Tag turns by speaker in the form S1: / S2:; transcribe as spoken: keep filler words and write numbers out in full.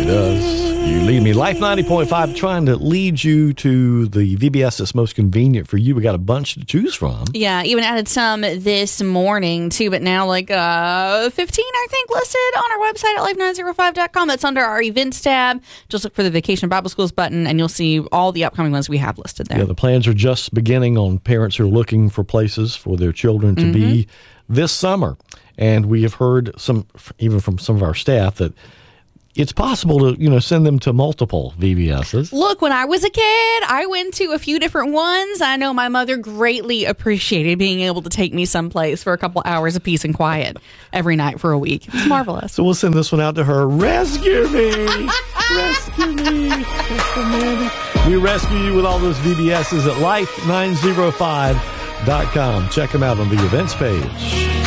S1: does. You lead me. Life ninety point five trying to lead you to the V B S that's most convenient for you. We got a bunch to choose from.
S2: Yeah, even added some this morning, too, but now like uh, fifteen, I think, listed on our website at life nine oh five dot com. That's under our events tab. Just look for the Vacation Bible Schools button, and you'll see all the upcoming ones we have listed there.
S1: Yeah, the plans are just beginning on parents who are looking for places for their children to mm-hmm. be this summer. And we have heard some, even from some of our staff, that it's possible to, you know, send them to multiple V B S's.
S2: Look, when I was a kid, I went to a few different ones. I know my mother greatly appreciated being able to take me someplace for a couple hours of peace and quiet every night for a week. It was marvelous.
S1: So we'll send this one out to her. Rescue me! Rescue me! Amanda. We rescue you with all those V B S's at life nine oh five dot com. Check them out on the events page.